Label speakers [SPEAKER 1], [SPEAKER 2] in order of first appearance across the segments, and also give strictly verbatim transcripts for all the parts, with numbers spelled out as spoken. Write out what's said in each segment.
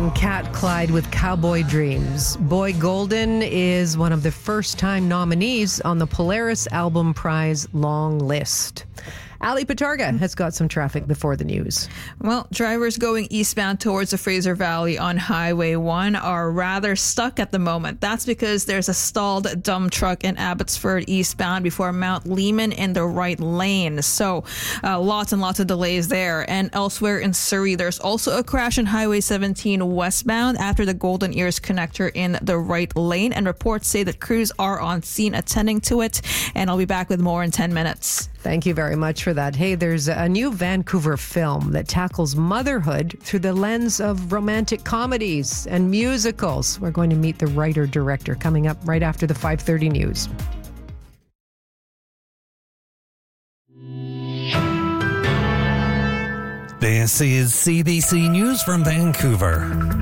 [SPEAKER 1] and Cat Clyde with Cowboy Dreams. Boy Golden is one of the first-time nominees on the Polaris Album Prize long list. Ali Patarga has got some traffic before the news.
[SPEAKER 2] Well, drivers going eastbound towards the Fraser Valley on Highway one are rather stuck at the moment. That's because there's a stalled dump truck in Abbotsford eastbound before Mount Lehman in the right lane. So uh, lots and lots of delays there. And elsewhere in Surrey, there's also a crash on Highway seventeen westbound after the Golden Ears connector in the right lane. And reports say that crews are on scene attending to it. And I'll be back with more in ten minutes.
[SPEAKER 1] Thank you very much for that. Hey, there's a new Vancouver film that tackles motherhood through the lens of romantic comedies and musicals. We're going to meet the writer-director coming up right after the five thirty news.
[SPEAKER 3] This is C B C News from Vancouver.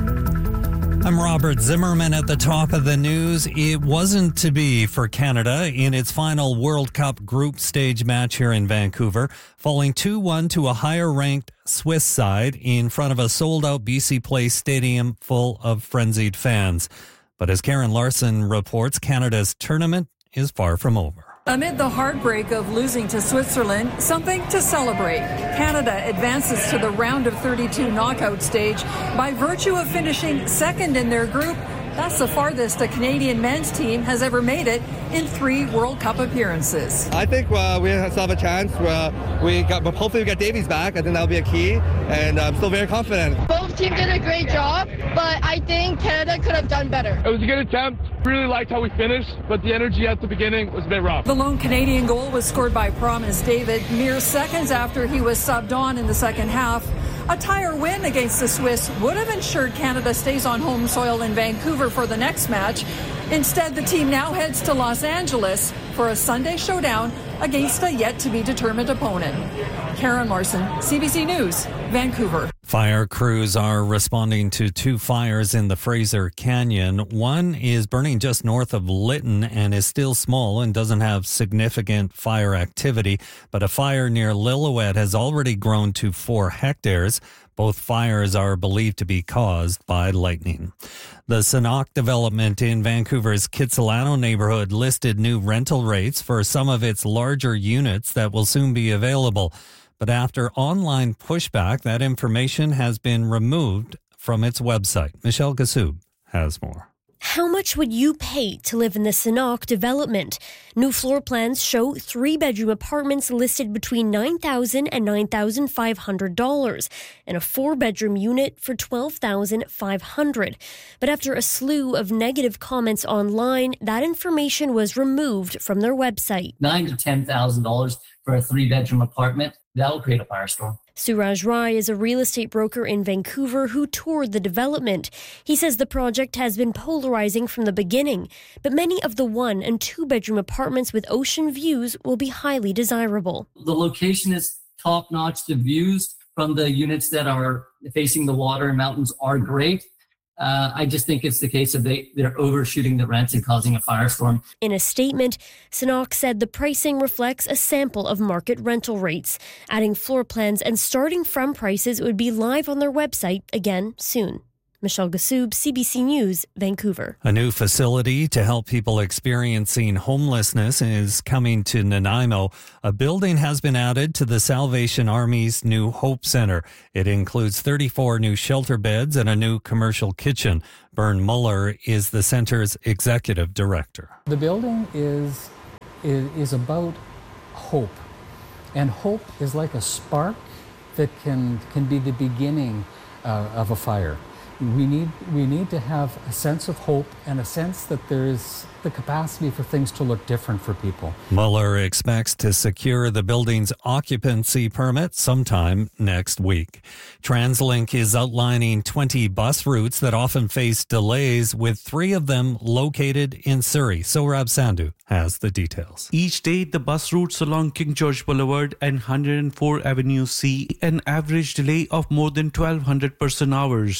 [SPEAKER 3] I'm Robert Zimmerman at the top of the news. It wasn't to be for Canada in its final World Cup group stage match here in Vancouver, falling two one to a higher-ranked Swiss side in front of a sold-out B C Place stadium full of frenzied fans. But as Karen Larson reports, Canada's tournament is far from over.
[SPEAKER 4] Amid the heartbreak of losing to Switzerland, something to celebrate. Canada advances to the round of thirty-two knockout stage by virtue of finishing second in their group. That's the farthest a Canadian men's team has ever made it in three World Cup appearances.
[SPEAKER 5] I think uh, we still have a chance. Uh, we got, hopefully we get Davies back. I think that'll be a key, and I'm still very confident.
[SPEAKER 6] Both teams did a great job, but I think Canada could have done better.
[SPEAKER 7] It was a good attempt. Really liked how we finished, but the energy at the beginning was a bit rough.
[SPEAKER 4] The lone Canadian goal was scored by Promise David mere seconds after he was subbed on in the second half. A tire win against the Swiss would have ensured Canada stays on home soil in Vancouver for the next match. Instead, the team now heads to Los Angeles for a Sunday showdown against a yet-to-be-determined opponent. Karen Larson, C B C News, Vancouver.
[SPEAKER 3] Fire crews are responding to two fires in the Fraser Canyon. One is burning just north of Lytton and is still small and doesn't have significant fire activity. But a fire near Lillooet has already grown to four hectares. Both fires are believed to be caused by lightning. The Sanok development in Vancouver's Kitsilano neighborhood listed new rental rates for some of its larger units that will soon be available. But after online pushback, that information has been removed from its website. Michelle Gassoub has more.
[SPEAKER 8] How much would you pay to live in the Sanok development? New floor plans show three-bedroom apartments listed between nine thousand dollars and nine thousand five hundred dollars and a four-bedroom unit for twelve thousand five hundred dollars. But after a slew of negative comments online, that information was removed from their website.
[SPEAKER 9] Nine to ten thousand dollars for a three-bedroom apartment. That'll create a firestorm.
[SPEAKER 8] Suraj Rai is a real estate broker in Vancouver who toured the development. He says the project has been polarizing from the beginning, but many of the one- and two-bedroom apartments with ocean views will be highly desirable.
[SPEAKER 9] The location is top-notch. The views from the units that are facing the water and mountains are great. Uh, I just think it's the case of they, they're overshooting the rents and causing a firestorm.
[SPEAKER 8] In a statement, Sanok said the pricing reflects a sample of market rental rates. Adding floor plans and starting from prices would be live on their website again soon. Michelle Gassoub, C B C News, Vancouver.
[SPEAKER 3] A new facility to help people experiencing homelessness is coming to Nanaimo. A building has been added to the Salvation Army's new Hope Center. It includes thirty-four new shelter beds and a new commercial kitchen. Bern Muller is the center's executive director.
[SPEAKER 10] The building is, is, is about hope. And hope is like a spark that can, can be the beginning uh, of a fire. We need we need to have a sense of hope and a sense that there is the capacity for things to look different for people.
[SPEAKER 3] Mueller expects to secure the building's occupancy permit sometime next week. TransLink is outlining twenty bus routes that often face delays, with three of them located in Surrey. Sohrab Sandhu has the details.
[SPEAKER 11] Each day, the bus routes along King George Boulevard and one hundred four Avenue C an average delay of more than twelve hundred person hours. That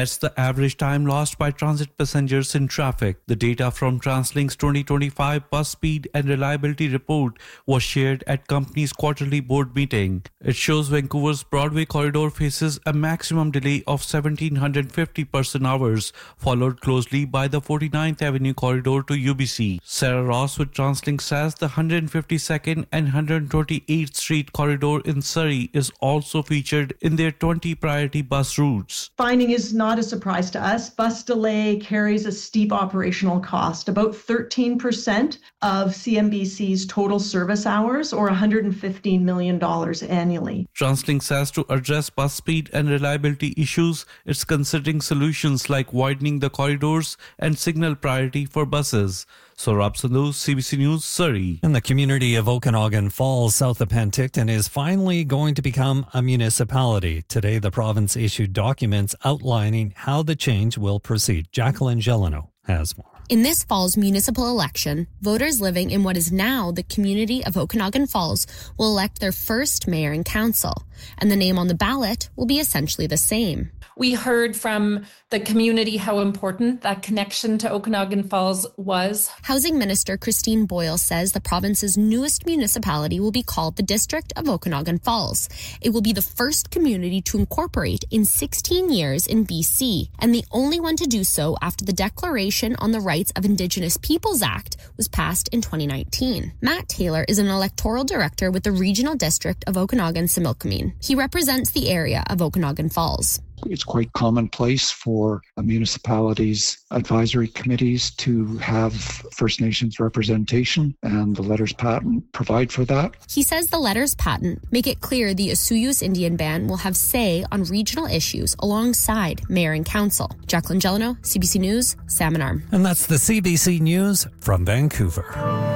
[SPEAKER 11] That's the average time lost by transit passengers in traffic. The data from TransLink's twenty twenty-five Bus Speed and Reliability Report was shared at company's quarterly board meeting. It shows Vancouver's Broadway corridor faces a maximum delay of one thousand seven hundred fifty person-hours, followed closely by the forty-ninth Avenue corridor to U B C. Sarah Ross with TransLink says the one hundred fifty-second and one hundred twenty-eighth Street corridor in Surrey is also featured in their twenty priority bus routes.
[SPEAKER 12] Finding is not a surprise to us. Bus delay carries a steep operational cost, about thirteen percent of C M B C's total service hours, or one hundred fifteen million dollars annually.
[SPEAKER 11] TransLink says to address bus speed and reliability issues, it's considering solutions like widening the corridors and signal priority for buses. Saurabh Sandhu, C B C News, Surrey.
[SPEAKER 3] And the community of Okanagan Falls, south of Penticton, is finally going to become a municipality. Today, the province issued documents outlining how the change will proceed. Jacqueline Gelano has more.
[SPEAKER 13] In this fall's municipal election, voters living in what is now the community of Okanagan Falls will elect their first mayor and council, and the name on the ballot will be essentially the same.
[SPEAKER 14] We heard from the community how important that connection to Okanagan Falls was.
[SPEAKER 13] Housing Minister Christine Boyle says the province's newest municipality will be called the District of Okanagan Falls. It will be the first community to incorporate in sixteen years in B C, and the only one to do so after the Declaration on the Rights of Indigenous Peoples Act was passed in twenty nineteen. Matt Taylor is an electoral director with the Regional District of Okanagan-Similkameen. He represents the area of Okanagan Falls.
[SPEAKER 15] It's quite commonplace for municipalities' advisory committees to have First Nations representation, and the letters patent provide for that.
[SPEAKER 13] He says the letters patent make it clear the Osuyus Indian Band will have say on regional issues alongside mayor and council. Jacqueline Gelano, C B C News, Salmon Arm.
[SPEAKER 3] And that's the C B C News from Vancouver.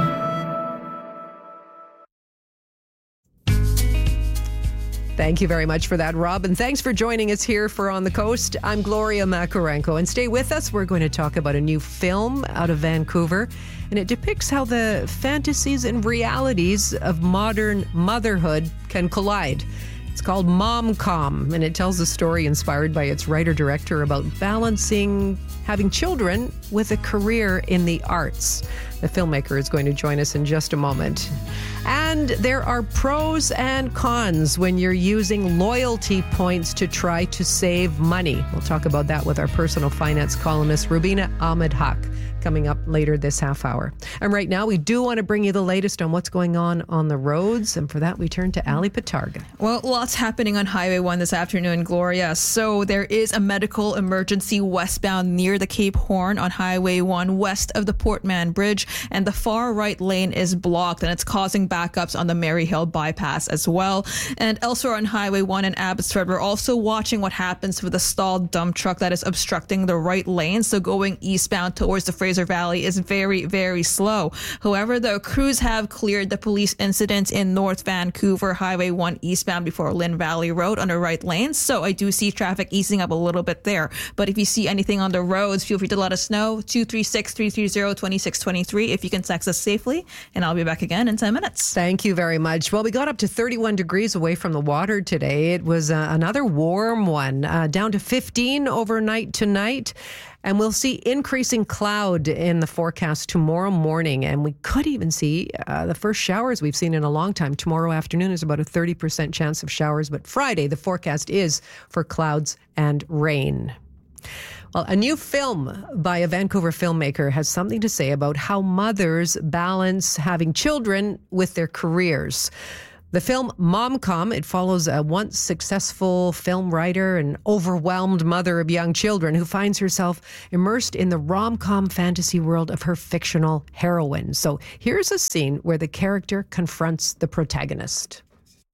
[SPEAKER 1] Thank you very much for that, Rob. And thanks for joining us here for On the Coast. I'm Gloria Makarenko. And stay with us. We're going to talk about a new film out of Vancouver. And it depicts how the fantasies and realities of modern motherhood can collide. It's called Mom-Com, and it tells a story inspired by its writer-director about balancing having children with a career in the arts. The filmmaker is going to join us in just a moment. And there are pros and cons when you're using loyalty points to try to save money. We'll talk about that with our personal finance columnist, Rubina Ahmed-Haq, coming up later this half hour. And right now, we do want to bring you the latest on what's going on on the roads. And for that, we turn to Ali Patarga.
[SPEAKER 2] Well, lots happening on Highway one this afternoon, Gloria. So there is a medical emergency westbound near the Cape Horn on Highway one west of the Port Mann Bridge. And the far right lane is blocked, and it's causing backups on the Maryhill bypass as well. And elsewhere on Highway one in Abbotsford, we're also watching what happens with a stalled dump truck that is obstructing the right lane. So going eastbound towards the Fraser Valley is very, very slow. However, the crews have cleared the police incident in North Vancouver, Highway one eastbound before Lynn Valley Road on the right lane. So I do see traffic easing up a little bit there. But if you see anything on the roads, feel free to let us know. two three six, three three zero, two six two three if you can text us safely. And I'll be back again in ten minutes.
[SPEAKER 1] Thank you very much. Well, we got up to thirty-one degrees away from the water today. It was uh, another warm one, uh, down to fifteen overnight tonight. And we'll see increasing cloud in the forecast tomorrow morning. And we could even see uh, the first showers we've seen in a long time. Tomorrow afternoon is about a thirty percent chance of showers. But Friday, the forecast is for clouds and rain. Well, a new film by a Vancouver filmmaker has something to say about how mothers balance having children with their careers. The film Mom-Com, it follows a once successful film writer and overwhelmed mother of young children who finds herself immersed in the rom-com fantasy world of her fictional heroine. So here's a scene where the character confronts the protagonist.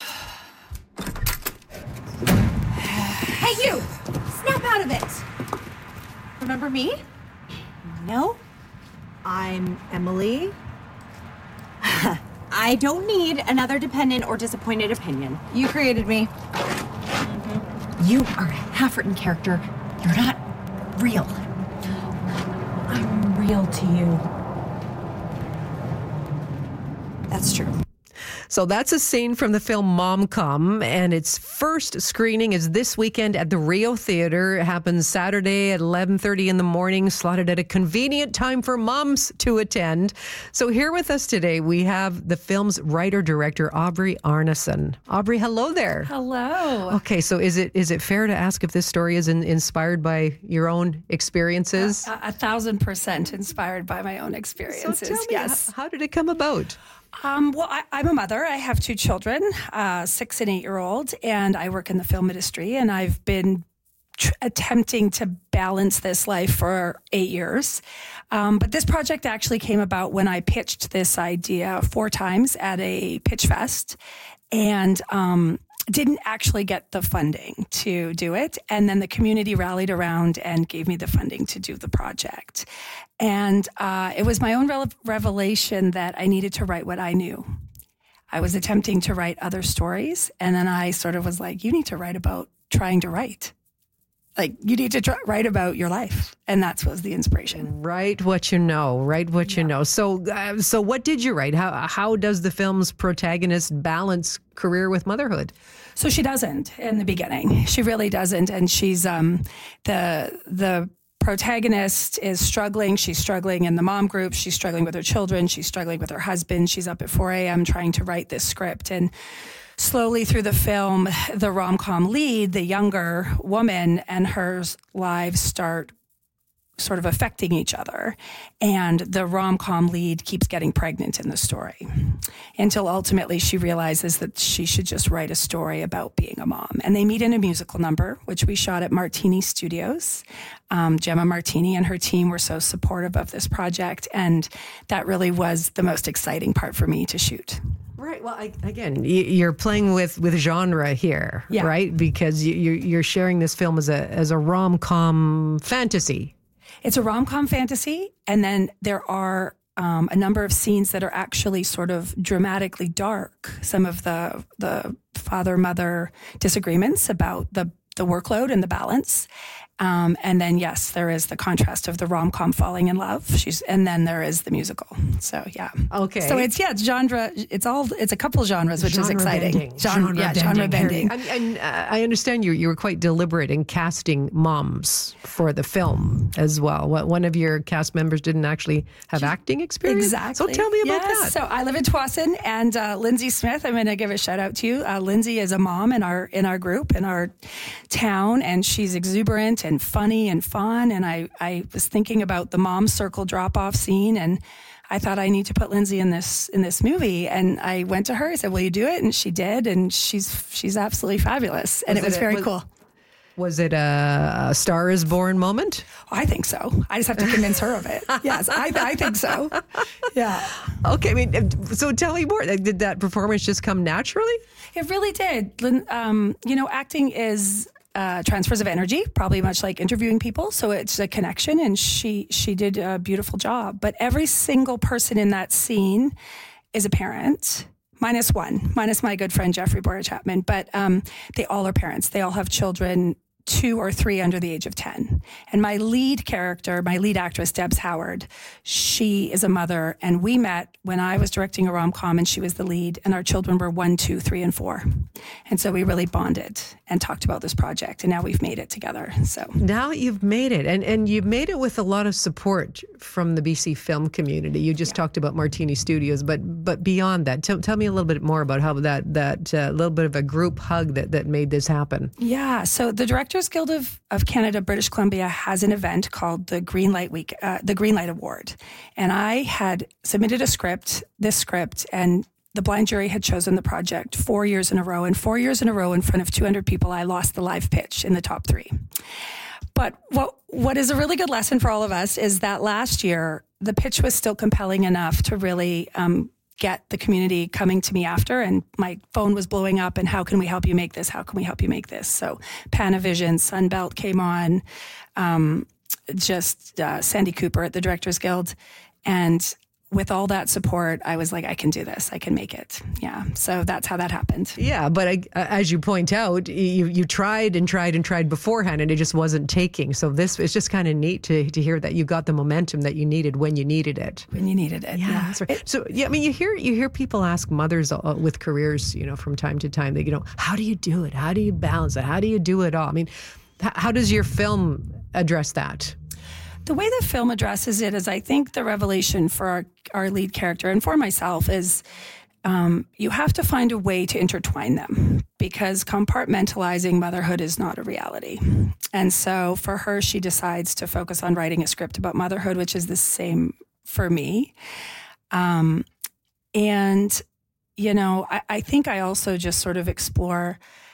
[SPEAKER 16] Hey, you! Snap out of it! Remember me? No? I'm Emily. I don't need another dependent or disappointed opinion. You created me. Mm-hmm. You are a half-written character. You're not real. I'm real to you. That's true.
[SPEAKER 1] So that's a scene from the film Mom-Com, and its first screening is this weekend at the Rio Theatre. It happens Saturday at eleven thirty in the morning, slotted at a convenient time for moms to attend. So here with us today, we have the film's writer-director, Aubrey Arneson. Aubrey, hello there.
[SPEAKER 17] Hello.
[SPEAKER 1] Okay, so is it is it fair to ask if this story is in, inspired by your own experiences?
[SPEAKER 17] A, a thousand percent inspired by my own experiences.
[SPEAKER 1] So tell me,
[SPEAKER 17] yes.
[SPEAKER 1] How, how did it come about?
[SPEAKER 17] Um, well, I, I'm a mother. I have two children, uh, six and eight-year-old, and I work in the film industry, and I've been tr- attempting to balance this life for eight years. Um, but this project actually came about when I pitched this idea four times at a pitch fest, and um, didn't actually get the funding to do it. And then the community rallied around and gave me the funding to do the project. And uh, it was my own re- revelation that I needed to write what I knew. I was attempting to write other stories. And then I sort of was like, you need to write about trying to write. Like, you need to try, write about your life. And that was the inspiration.
[SPEAKER 1] Write what you know. Write what yeah. you know. So uh, so what did you write? How how does the film's protagonist balance career with motherhood?
[SPEAKER 17] So she doesn't in the beginning. She really doesn't. And she's um the the protagonist is struggling. She's struggling in the mom group. She's struggling with her children. She's struggling with her husband. She's up at four a.m. trying to write this script. And slowly through the film, the rom-com lead, the younger woman, and her lives start sort of affecting each other. And the rom-com lead keeps getting pregnant in the story until ultimately she realizes that she should just write a story about being a mom. And they meet in a musical number, which we shot at Martini Studios. Um, Gemma Martini and her team were so supportive of this project. And that really was the most exciting part for me to shoot.
[SPEAKER 1] Right. Well, I, again, you're playing with, with genre here,
[SPEAKER 17] yeah.
[SPEAKER 1] right? Because you, you're sharing this film as a as a rom-com fantasy.
[SPEAKER 17] It's a rom-com fantasy, and then there are um, a number of scenes that are actually sort of dramatically dark. Some of the the father-mother disagreements about the the workload and the balance. Um, and then, yes, there is the contrast of the rom-com falling in love. She's, and then there is the musical. So, yeah.
[SPEAKER 1] Okay.
[SPEAKER 17] So it's, yeah, it's genre. It's all, it's a couple genres, which
[SPEAKER 1] genre
[SPEAKER 17] is exciting.
[SPEAKER 1] Bending.
[SPEAKER 17] Genre,
[SPEAKER 1] genre
[SPEAKER 17] yeah,
[SPEAKER 1] bending.
[SPEAKER 17] genre bending.
[SPEAKER 1] And, and uh, I understand you you were quite deliberate in casting moms for the film as well. What, one of your cast members didn't actually have acting experience?
[SPEAKER 17] Exactly.
[SPEAKER 1] So tell me about
[SPEAKER 17] yes.
[SPEAKER 1] that.
[SPEAKER 17] So I live in Tsawwassen, and uh, Lindsay Smith, I'm going to give a shout out to you. Uh, Lindsay is a mom in our in our group, in our town, and she's exuberant and funny and fun. And I, I was thinking about the mom circle drop off scene, and I thought I need to put Lindsay in this in this movie. And I went to her. I said, "Will you do it?" And she did. And she's she's absolutely fabulous. And was it was it, very
[SPEAKER 1] was,
[SPEAKER 17] cool.
[SPEAKER 1] Was it a, a Star is Born moment?
[SPEAKER 17] I think so. I just have to convince her of it. Yes, I, I think so. Yeah.
[SPEAKER 1] Okay. I mean, so tell me more. Did that performance just come naturally?
[SPEAKER 17] It really did. Um, you know, acting is uh, transfers of energy, probably much like interviewing people. So it's a connection, and she she did a beautiful job. But every single person in that scene is a parent. Minus one, minus my good friend Jeffrey Boyer Chapman, but um, they all are parents. They all have children, two or three under the age of ten. And my lead character, my lead actress, Debs Howard, she is a mother, and we met when I was directing a rom-com and she was the lead, and our children were one, two, three, and four. And so we really bonded and talked about this project, and now we've made it together. So
[SPEAKER 1] now you've made it, and and you've made it with a lot of support from the B C film community. You just yeah. talked about Martini Studios, but but beyond that, tell, tell me a little bit more about how that that uh, little bit of a group hug that, that made this happen.
[SPEAKER 17] Yeah, so the Directors Guild of, of Canada, British Columbia has an event called the Green Light Week, uh, the Green Light Award, and I had submitted a script, this script, and the blind jury had chosen the project four years in a row, and four years in a row in front of two hundred people, I lost the live pitch in the top three. But what what is a really good lesson for all of us is that last year, the pitch was still compelling enough to really um, get the community coming to me after, and my phone was blowing up, and how can we help you make this? How can we help you make this? So Panavision, Sunbelt came on, um, just uh, Sandy Cooper at the Directors Guild, and with all that support, I was like, I can do this. I can make it. Yeah. So that's how that happened.
[SPEAKER 1] Yeah. But I, as you point out, you, you tried and tried and tried beforehand and it just wasn't taking. So this is just kind of neat to, to hear that you got the momentum that you needed when you needed it.
[SPEAKER 17] When you needed it.
[SPEAKER 1] Yeah.
[SPEAKER 17] yeah.
[SPEAKER 1] That's right. So, yeah, I mean, you hear, you hear people ask mothers uh, with careers, you know, from time to time, they, you know, how do you do it? How do you balance it? How do you do it all? I mean, h- how does your film address that?
[SPEAKER 17] The way the film addresses it is, I think the revelation for our, our lead character and for myself is um, you have to find a way to intertwine them because compartmentalizing motherhood is not a reality. And so for her, she decides to focus on writing a script about motherhood, which is the same for me. Um, and, you know, I, I think I also just sort of explore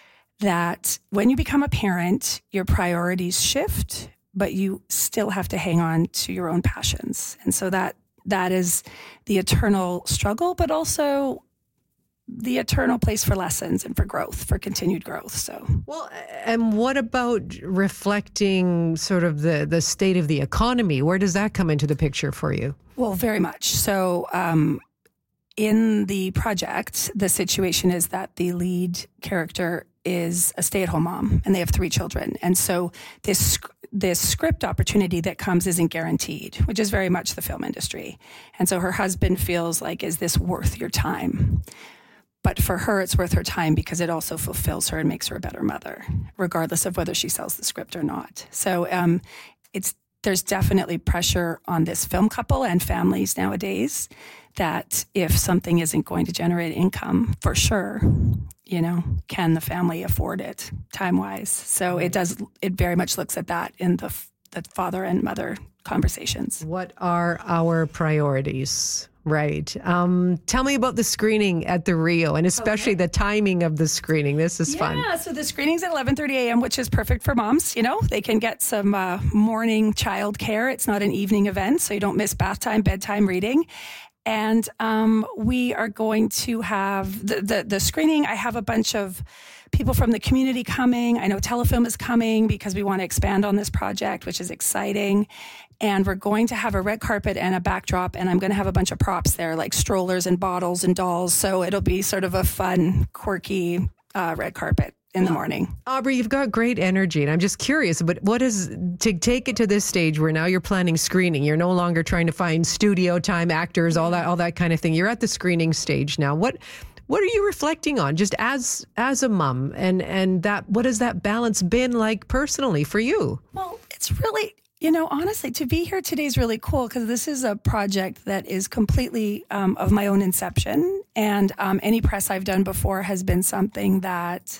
[SPEAKER 17] that when you become a parent, your priorities shift, but you still have to hang on to your own passions. And so that that is the eternal struggle, but also the eternal place for lessons and for growth, for continued growth. So,
[SPEAKER 1] well, and what about reflecting sort of the, the state of the economy? Where does that come into the picture for you?
[SPEAKER 17] Well, very much. So, um, in the project, the situation is that the lead character is a stay-at-home mom and they have three children. And so this this script opportunity that comes isn't guaranteed, which is very much the film industry. And so her husband feels like, is this worth your time? But for her, it's worth her time because it also fulfills her and makes her a better mother, regardless of whether she sells the script or not. So um, it's there's definitely pressure on this film couple and families nowadays that if something isn't going to generate income, for sure, you know, can the family afford it time-wise? So it does, it very much looks at that in the, the father and mother conversations.
[SPEAKER 1] What are our priorities? Right. Um, tell me about the screening at the Rio and especially okay. the timing of the screening. This is
[SPEAKER 17] yeah,
[SPEAKER 1] fun.
[SPEAKER 17] Yeah, so the screening's at eleven thirty a.m., which is perfect for moms. You know, they can get some uh, morning child care. It's not an evening event, so you don't miss bath time, bedtime reading. And um, we are going to have the, the, the screening. I have a bunch of people from the community coming. I know Telefilm is coming because we want to expand on this project, which is exciting. And we're going to have a red carpet and a backdrop, and I'm going to have a bunch of props there, like strollers and bottles and dolls. So it'll be sort of a fun, quirky uh, red carpet in the morning.
[SPEAKER 1] Aubrey, you've got great energy, and I'm just curious, but what is, to take it to this stage where now you're planning screening, you're no longer trying to find studio time, actors, all that, all that kind of thing. You're at the screening stage now. What What are you reflecting on just as as a mom, and, and that what has that balance been like personally for you?
[SPEAKER 17] Well, it's really... You know, honestly, to be here today is really cool because this is a project that is completely um, of my own inception. And um, any press I've done before has been something that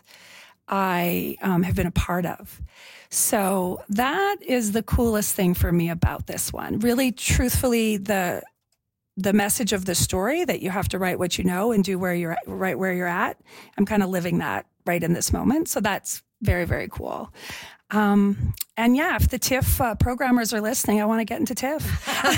[SPEAKER 17] I um, have been a part of. So that is the coolest thing for me about this one. Really, truthfully, the the message of the story that you have to write what you know and do where you're at, right where you're at. I'm kind of living that right in this moment. So that's very, very cool. Um, and yeah, if the TIFF uh, programmers are listening, I want to get into TIFF.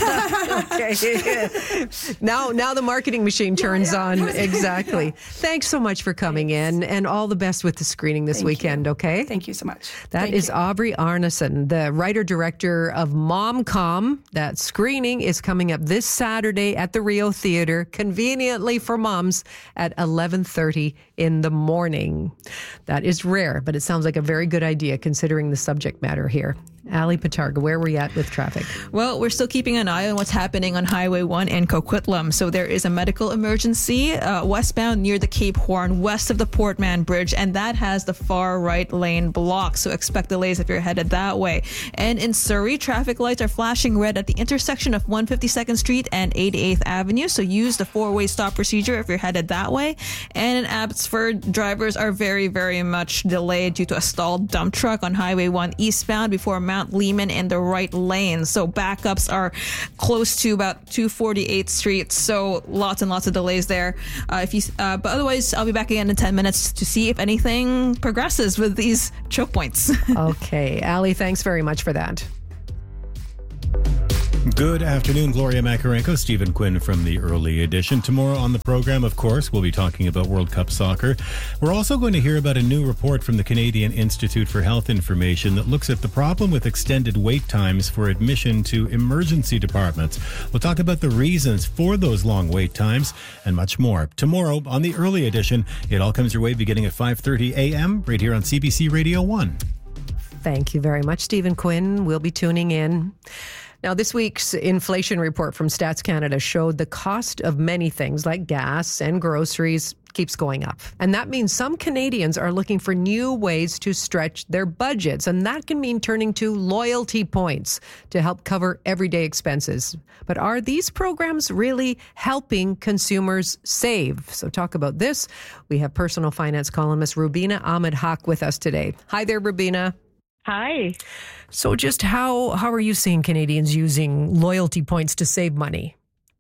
[SPEAKER 1] Okay. Now, now the marketing machine turns yeah, yeah. on. Exactly. Thanks so much for coming Thanks. in, and all the best with the screening this Thank weekend.
[SPEAKER 17] You.
[SPEAKER 1] Okay.
[SPEAKER 17] Thank you so much.
[SPEAKER 1] That
[SPEAKER 17] Thank
[SPEAKER 1] is
[SPEAKER 17] you.
[SPEAKER 1] Aubrey Arneson, the writer-director of MomCom. That screening is coming up this Saturday at the Rio Theater, conveniently for moms at eleven thirty in the morning. That is rare, but it sounds like a very good idea considering the subject matter here. Ali Patarga, where were we at with traffic?
[SPEAKER 2] Well, we're still keeping an eye on what's happening on Highway one in Coquitlam. So there is a medical emergency uh, westbound near the Cape Horn, west of the Portman Bridge, and that has the far right lane blocked. So expect delays if you're headed that way. And in Surrey, traffic lights are flashing red at the intersection of one fifty-second Street and eighty-eighth Avenue. So use the four-way stop procedure if you're headed that way. And in Abbotsford, drivers are very, very much delayed due to a stalled dump truck on Highway one eastbound before Mount Lehman in the right lane. So backups are close to about two forty-eighth Street. So lots and lots of delays there. Uh, if you, uh, but otherwise, I'll be back again in ten minutes to see if anything progresses with these choke points.
[SPEAKER 1] Okay. Ali, thanks very much for that.
[SPEAKER 18] Good afternoon, Gloria Makarenko, Stephen Quinn from the Early Edition. Tomorrow on the program, of course, we'll be talking about World Cup soccer. We're also going to hear about a new report from the Canadian Institute for Health Information that looks at the problem with extended wait times for admission to emergency departments. We'll talk about the reasons for those long wait times and much more. Tomorrow on the Early Edition, it all comes your way beginning at five thirty a.m. right here on C B C Radio one.
[SPEAKER 1] Thank you very much, Stephen Quinn. We'll be tuning in. Now, this week's inflation report from Stats Canada showed the cost of many things like gas and groceries keeps going up. And that means some Canadians are looking for new ways to stretch their budgets. And that can mean turning to loyalty points to help cover everyday expenses. But are these programs really helping consumers save? So talk about this. We have personal finance columnist Rubina Ahmed Haq with us today. Hi there, Rubina.
[SPEAKER 19] Hi.
[SPEAKER 1] So just how how are you seeing Canadians using loyalty points to save money?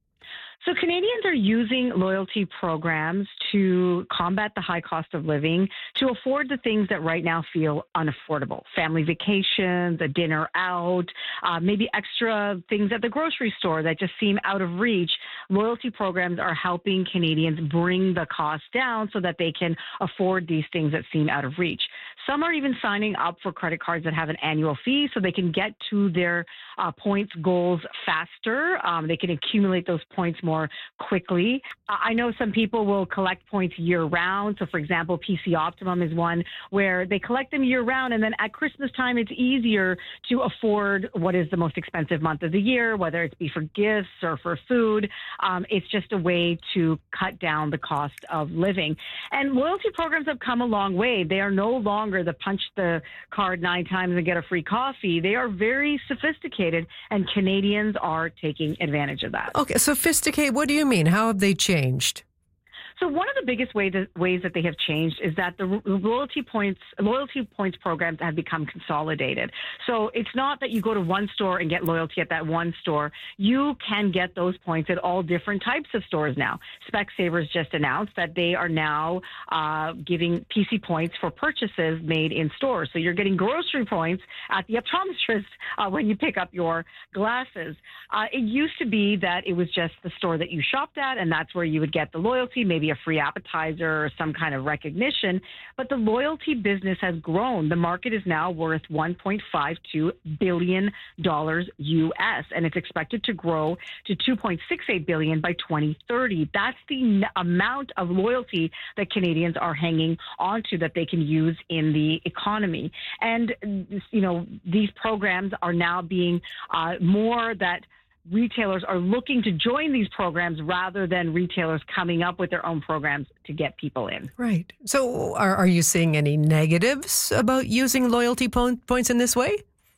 [SPEAKER 19] So Canadians are using loyalty programs to combat the high cost of living, to afford the things that right now feel unaffordable. Family vacations, a dinner out, uh, maybe extra things at the grocery store that just seem out of reach. Loyalty programs are helping Canadians bring the cost down so that they can afford these things that seem out of reach. Some are even signing up for credit cards that have an annual fee so they can get to their uh, points goals faster. Um, they can accumulate those points more quickly. I know some people will collect points year round. So, for example, P C Optimum is one where they collect them year round, and then at Christmas time, it's easier to afford what is the most expensive month of the year, whether it's be for gifts or for food. Um, it's just a way to cut down the cost of living. And loyalty programs have come a long way. They are no longer the punch the card nine times and get a free coffee. They are very sophisticated, and Canadians are taking advantage of that.
[SPEAKER 1] Okay, sophisticated, what do you mean? How have they changed?
[SPEAKER 19] So one of the biggest way that, ways that they have changed is that the loyalty points loyalty points programs have become consolidated. So it's not that you go to one store and get loyalty at that one store. You can get those points at all different types of stores now. Specsavers just announced that they are now uh, giving P C points for purchases made in stores. So you're getting grocery points at the optometrist uh, when you pick up your glasses. Uh, it used to be that it was just the store that you shopped at, and that's where you would get the loyalty, maybe a free appetizer or some kind of recognition. But the loyalty business has grown. The market is now worth one point five two billion dollars U S, and it's expected to grow to two point six eight billion dollars by twenty thirty. That's the n- amount of loyalty that Canadians are hanging onto that they can use in the economy. And, you know, these programs are now being uh, more that retailers are looking to join these programs rather than retailers coming up with their own programs to get people in.
[SPEAKER 1] Right. So are, are you seeing any negatives about using loyalty po- points in this way?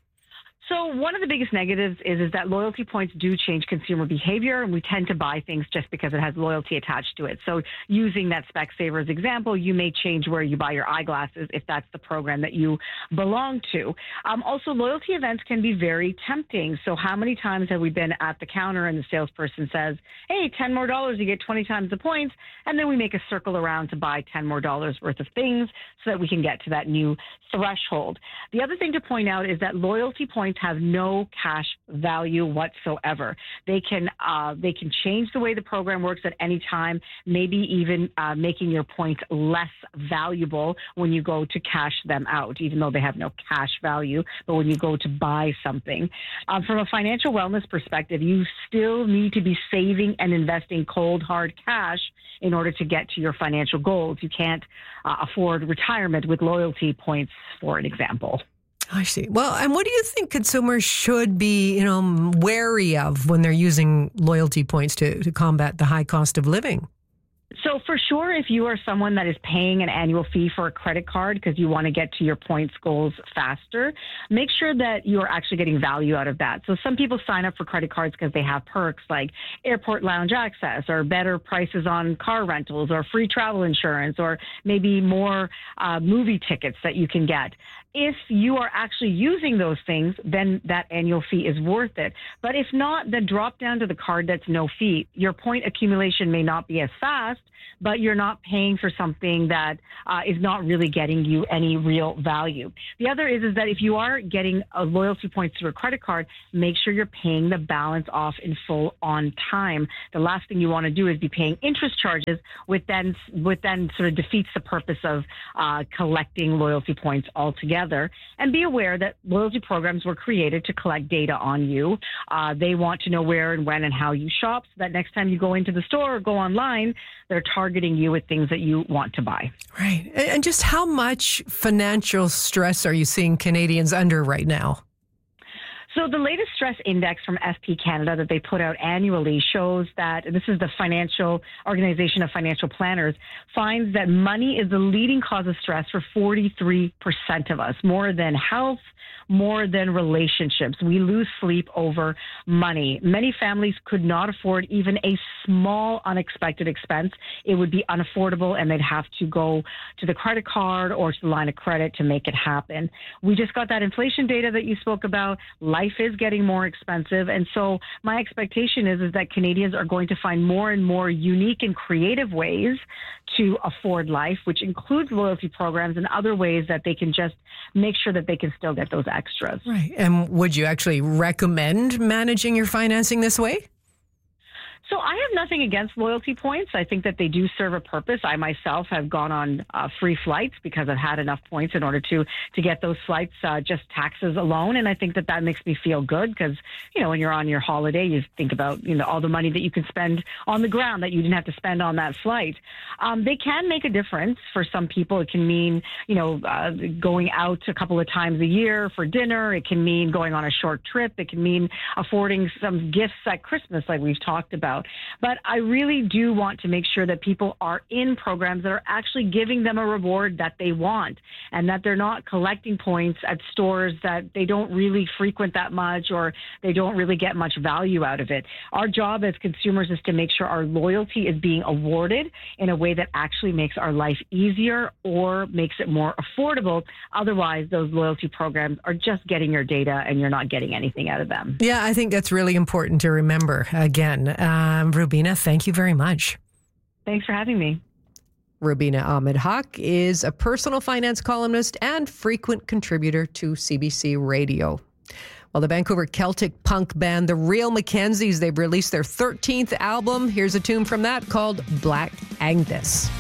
[SPEAKER 19] So one of the biggest negatives is, is that loyalty points do change consumer behavior, and we tend to buy things just because it has loyalty attached to it. So using that Specsavers example, you may change where you buy your eyeglasses if that's the program that you belong to. Um, also, loyalty events can be very tempting. So how many times have we been at the counter and the salesperson says, hey, ten more dollars, you get twenty times the points, and then we make a circle around to buy ten more dollars worth of things so that we can get to that new threshold. The other thing to point out is that loyalty points have no cash value whatsoever. They can uh, they can change the way the program works at any time, maybe even uh, making your points less valuable when you go to cash them out, even though they have no cash value. But when you go to buy something, um, from a financial wellness perspective, you still need to be saving and investing cold, hard cash in order to get to your financial goals. You can't uh, afford retirement with loyalty points, for an example.
[SPEAKER 1] I see. Well, and what do you think consumers should be, you know, wary of when they're using loyalty points to, to combat the high cost of living?
[SPEAKER 19] So for sure, if you are someone that is paying an annual fee for a credit card because you want to get to your points goals faster, make sure that you are actually getting value out of that. So some people sign up for credit cards because they have perks like airport lounge access or better prices on car rentals or free travel insurance or maybe more uh, movie tickets that you can get. If you are actually using those things, then that annual fee is worth it. But if not, then drop down to the card that's no fee. Your point accumulation may not be as fast, but but you're not paying for something that uh, is not really getting you any real value. The other is, is that if you are getting a loyalty points through a credit card, make sure you're paying the balance off in full on time. The last thing you want to do is be paying interest charges, which then, which then sort of defeats the purpose of uh, collecting loyalty points altogether. And be aware that loyalty programs were created to collect data on you. Uh, they want to know where and when and how you shop, so that next time you go into the store or go online, they're targeting you with things that you want to buy.
[SPEAKER 1] Right. And just how much financial stress are you seeing Canadians under right now?
[SPEAKER 19] So the latest stress index from S P Canada that they put out annually shows that, this is the Financial Organization of Financial Planners, finds that money is the leading cause of stress for forty-three percent of us, more than health, more than relationships. We lose sleep over money. Many families could not afford even a small unexpected expense. It would be unaffordable and they'd have to go to the credit card or to the line of credit to make it happen. We just got that inflation data that you spoke about. Life is getting more expensive. And so my expectation is, is that Canadians are going to find more and more unique and creative ways to afford life, which includes loyalty programs and other ways that they can just make sure that they can still get those extras.
[SPEAKER 1] Right. And would you actually recommend managing your financing this way?
[SPEAKER 19] So I have nothing against loyalty points. I think that they do serve a purpose. I myself have gone on uh, free flights because I've had enough points in order to to get those flights, uh, just taxes alone. And I think that that makes me feel good because, you know, when you're on your holiday, you think about, you know, all the money that you can spend on the ground that you didn't have to spend on that flight. Um, they can make a difference for some people. It can mean, you know, uh, going out a couple of times a year for dinner. It can mean going on a short trip. It can mean affording some gifts at Christmas like we've talked about. But I really do want to make sure that people are in programs that are actually giving them a reward that they want and that they're not collecting points at stores that they don't really frequent that much or they don't really get much value out of it. Our job as consumers is to make sure our loyalty is being awarded in a way that actually makes our life easier or makes it more affordable. Otherwise, those loyalty programs are just getting your data and you're not getting anything out of them.
[SPEAKER 1] Yeah, I think that's really important to remember. Again, um, Rubina, thank you very much.
[SPEAKER 19] Thanks for having me.
[SPEAKER 1] Rubina Ahmed-Haq is a personal finance columnist and frequent contributor to C B C Radio. Well, the Vancouver Celtic punk band The Real Mackenzies, they've released their thirteenth album. Here's a tune from that called Black Angus.